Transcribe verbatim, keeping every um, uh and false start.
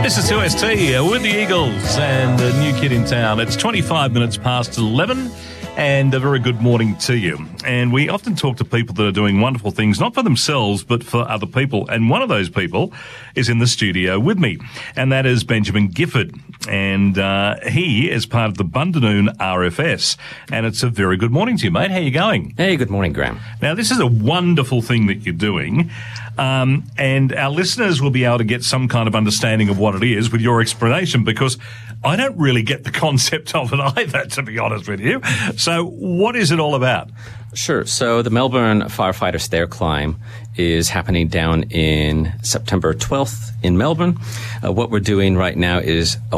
This is two S T uh, with the Eagles and a new kid in town. It's twenty-five minutes past eleven, and a very good morning to you. And we often talk to people that are doing wonderful things, not for themselves, but for other people. And one of those people is in the studio with me, and that is Benjamin Gifford. And uh, he is part of the Bundanoon R F S. And it's a very good morning to you, mate. How are you going? Hey, good morning, Graham. Now, this is a wonderful thing that you're doing. Um, and our listeners will be able to get some kind of understanding of what it is with your explanation, because I don't really get the concept of it either, to be honest with you. So what is it all about? Sure. So the Melbourne Firefighter Stair Climb is happening down in September twelfth in Melbourne. Uh, what we're doing right now is a